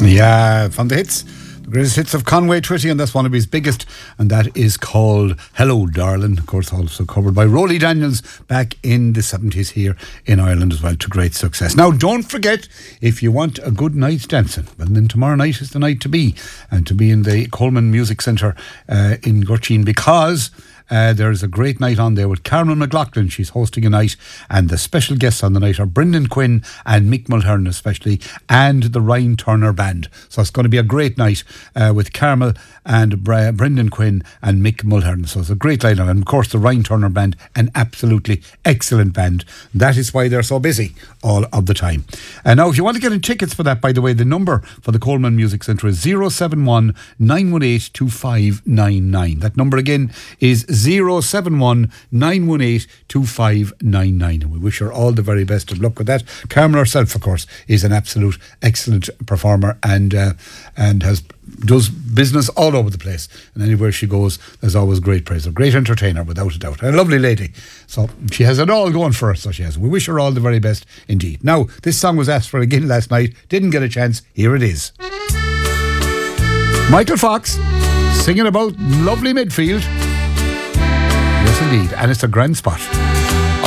Yeah, from the hits. The greatest hits of Conway Twitty, and that's one of his biggest, and that is called Hello Darling. Of course, also covered by Rolly Daniels back in the 70s here in Ireland as well, to great success. Now, don't forget, if you want a good night's dancing, well, then tomorrow night is the night to be, and to be in the Coleman Music Centre in Gorchin, because there's a great night on there with Carmen McLaughlin. She's hosting a night, and the special guests on the night are Brendan Quinn and Mick Mulhern especially, and the Ryan Turner Band. So it's going to be a great night with Carmel and Brendan Quinn and Mick Mulhern. So it's a great lineup, and of course the Ryan Turner Band, an absolutely excellent band. That is why they're so busy all of the time. And now, if you want to get in tickets for that, by the way, the number for the Coleman Music Centre is 071 918 2599. That number again is 071 918 2599. And we wish her all the very best of luck with that. Carmen herself, of course, is an absolute excellent performer, and does business all over the place, and anywhere she goes there's always great praise. A great entertainer, without a doubt, and a lovely lady. So she has it all going for her, so she has. We wish her all the very best indeed. Now, this song was asked for again last night, didn't get a chance. Here it is. Michael Fox singing about lovely midfield. Yes indeed, and it's a grand spot.